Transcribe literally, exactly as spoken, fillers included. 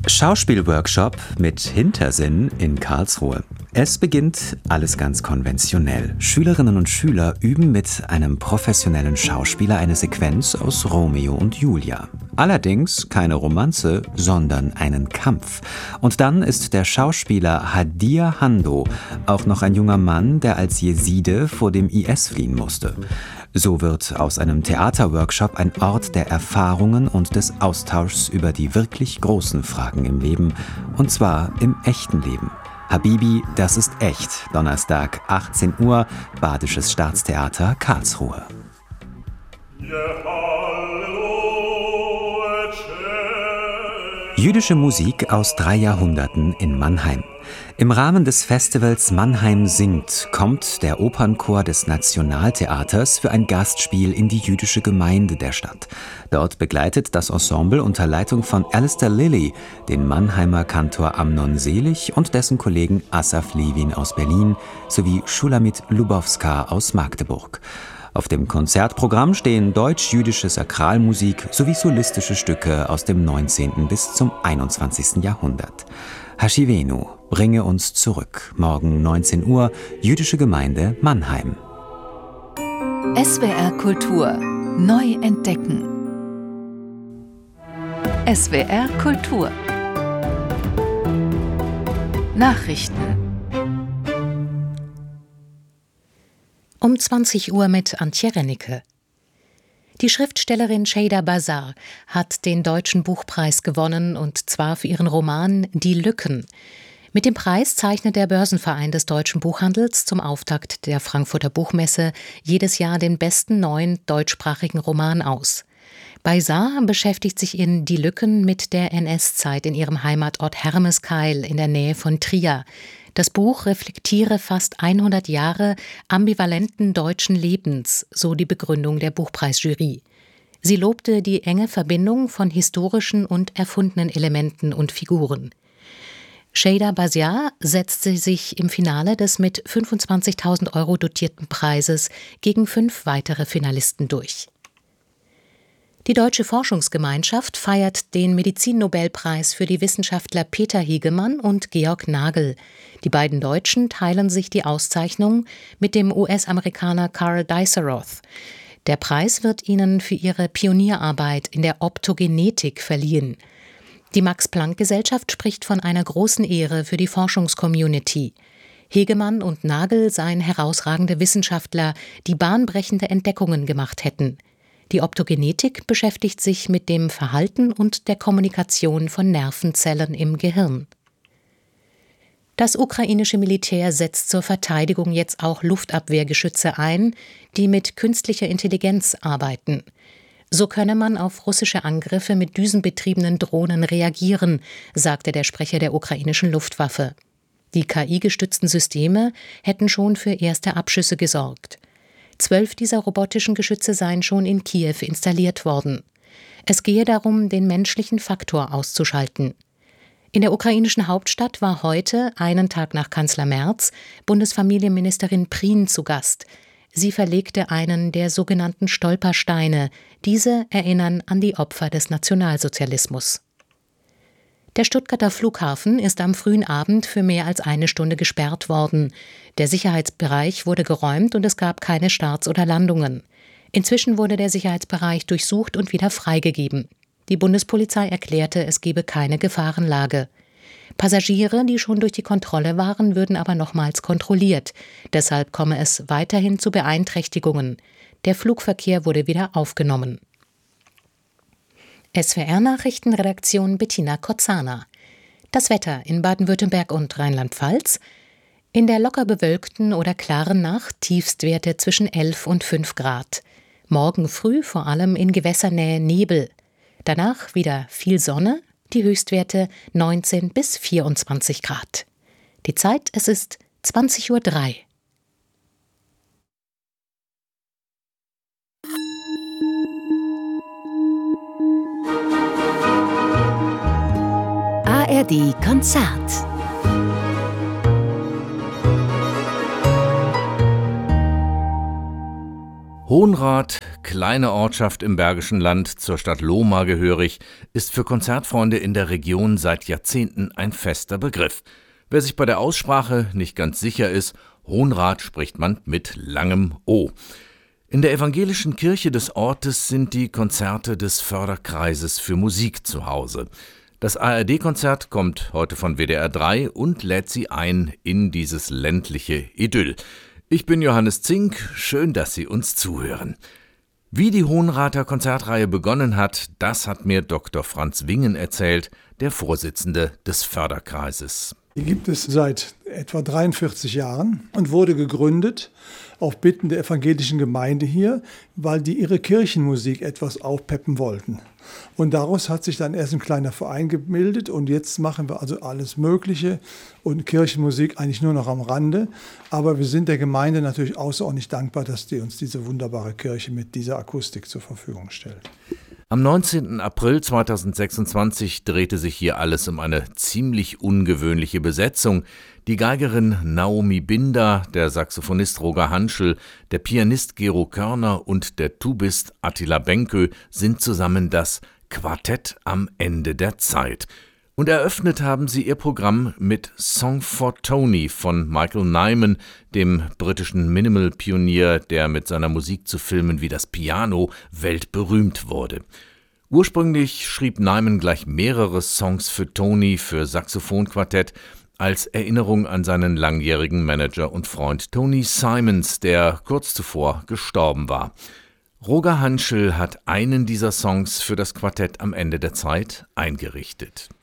Schauspielworkshop mit Hintersinn in Karlsruhe. Es beginnt alles ganz konventionell. Schülerinnen und Schüler üben mit einem professionellen Schauspieler eine Sequenz aus Romeo und Julia. Allerdings keine Romanze, sondern einen Kampf. Und dann ist der Schauspieler Hadir Hando auch noch ein junger Mann, der als Jeside vor dem I S fliehen musste. So wird aus einem Theaterworkshop ein Ort der Erfahrungen und des Austauschs über die wirklich großen Fragen im Leben, und zwar im echten Leben. Habibi, das ist echt. Donnerstag, achtzehn Uhr, Badisches Staatstheater, Karlsruhe. Jüdische Musik aus drei Jahrhunderten in Mannheim. Im Rahmen des Festivals Mannheim singt kommt der Opernchor des Nationaltheaters für ein Gastspiel in die jüdische Gemeinde der Stadt. Dort begleitet das Ensemble unter Leitung von Alistair Lilly den Mannheimer Kantor Amnon Selig und dessen Kollegen Asaf Levin aus Berlin sowie Shulamit Lubowska aus Magdeburg. Auf dem Konzertprogramm stehen deutsch-jüdische Sakralmusik sowie solistische Stücke aus dem neunzehnten bis zum einundzwanzigsten Jahrhundert. Hashivenu, bringe uns zurück. Morgen neunzehn Uhr, Jüdische Gemeinde Mannheim. S W R Kultur neu entdecken. S W R Kultur Nachrichten. Um zwanzig Uhr mit Antje Rennecke. Die Schriftstellerin Sheyda Bazar hat den Deutschen Buchpreis gewonnen, und zwar für ihren Roman »Die Lücken«. Mit dem Preis zeichnet der Börsenverein des deutschen Buchhandels zum Auftakt der Frankfurter Buchmesse jedes Jahr den besten neuen deutschsprachigen Roman aus. Bazar beschäftigt sich in »Die Lücken« mit der N S-Zeit in ihrem Heimatort Hermeskeil in der Nähe von Trier. Das Buch reflektiere fast hundert Jahre ambivalenten deutschen Lebens, so die Begründung der Buchpreisjury. Sie lobte die enge Verbindung von historischen und erfundenen Elementen und Figuren. Sheyda Bazar setzte sich im Finale des mit fünfundzwanzigtausend Euro dotierten Preises gegen fünf weitere Finalisten durch. Die Deutsche Forschungsgemeinschaft feiert den Medizinnobelpreis für die Wissenschaftler Peter Hegemann und Georg Nagel. Die beiden Deutschen teilen sich die Auszeichnung mit dem U S-Amerikaner Carl Diceroth. Der Preis wird ihnen für ihre Pionierarbeit in der Optogenetik verliehen. Die Max-Planck-Gesellschaft spricht von einer großen Ehre für die Forschungscommunity. Hegemann und Nagel seien herausragende Wissenschaftler, die bahnbrechende Entdeckungen gemacht hätten. Die Optogenetik beschäftigt sich mit dem Verhalten und der Kommunikation von Nervenzellen im Gehirn. Das ukrainische Militär setzt zur Verteidigung jetzt auch Luftabwehrgeschütze ein, die mit künstlicher Intelligenz arbeiten. So könne man auf russische Angriffe mit düsenbetriebenen Drohnen reagieren, sagte der Sprecher der ukrainischen Luftwaffe. Die K I-gestützten Systeme hätten schon für erste Abschüsse gesorgt. Zwölf dieser robotischen Geschütze seien schon in Kiew installiert worden. Es gehe darum, den menschlichen Faktor auszuschalten. In der ukrainischen Hauptstadt war heute, einen Tag nach Kanzler Merz, Bundesfamilienministerin Prien zu Gast. Sie verlegte einen der sogenannten Stolpersteine. Diese erinnern an die Opfer des Nationalsozialismus. Der Stuttgarter Flughafen ist am frühen Abend für mehr als eine Stunde gesperrt worden. Der Sicherheitsbereich wurde geräumt und es gab keine Starts oder Landungen. Inzwischen wurde der Sicherheitsbereich durchsucht und wieder freigegeben. Die Bundespolizei erklärte, es gebe keine Gefahrenlage. Passagiere, die schon durch die Kontrolle waren, würden aber nochmals kontrolliert. Deshalb komme es weiterhin zu Beeinträchtigungen. Der Flugverkehr wurde wieder aufgenommen. S W R-Nachrichtenredaktion Bettina Kozana. Das Wetter in Baden-Württemberg und Rheinland-Pfalz. In der locker bewölkten oder klaren Nacht Tiefstwerte zwischen elf und fünf Grad. Morgen früh vor allem in Gewässernähe Nebel. Danach wieder viel Sonne, die Höchstwerte neunzehn bis vierundzwanzig Grad. Die Zeit, es ist zwanzig Uhr drei. A R D Konzert. Hohenrath, kleine Ortschaft im Bergischen Land, zur Stadt Lohmar gehörig, ist für Konzertfreunde in der Region seit Jahrzehnten ein fester Begriff. Wer sich bei der Aussprache nicht ganz sicher ist, Hohnrath spricht man mit langem O. In der evangelischen Kirche des Ortes sind die Konzerte des Förderkreises für Musik zu Hause. Das A R D-Konzert kommt heute von W D R drei und lädt Sie ein in dieses ländliche Idyll. Ich bin Johannes Zink, schön, dass Sie uns zuhören. Wie die Hohnrather Konzertreihe begonnen hat, das hat mir Doktor Franz Wingen erzählt, der Vorsitzende des Förderkreises. Die gibt es seit etwa dreiundvierzig Jahren und wurde gegründet auf Bitten der evangelischen Gemeinde hier, weil die ihre Kirchenmusik etwas aufpeppen wollten. Und daraus hat sich dann erst ein kleiner Verein gebildet und jetzt machen wir also alles Mögliche und Kirchenmusik eigentlich nur noch am Rande. Aber wir sind der Gemeinde natürlich außerordentlich dankbar, dass die uns diese wunderbare Kirche mit dieser Akustik zur Verfügung stellt. Am neunzehnten April zweitausendsechsundzwanzig drehte sich hier alles um eine ziemlich ungewöhnliche Besetzung. Die Geigerin Naomi Binder, der Saxophonist Roger Hanschel, der Pianist Gero Körner und der Tubist Attila Benkö sind zusammen das Quartett am Ende der Zeit. Und eröffnet haben sie ihr Programm mit Song for Tony von Michael Nyman, dem britischen Minimal-Pionier, der mit seiner Musik zu Filmen wie Das Piano weltberühmt wurde. Ursprünglich schrieb Nyman gleich mehrere Songs für Tony für Saxophonquartett als Erinnerung an seinen langjährigen Manager und Freund Tony Simons, der kurz zuvor gestorben war. Roger Hanschel hat einen dieser Songs für das Quartett am Ende der Zeit eingerichtet.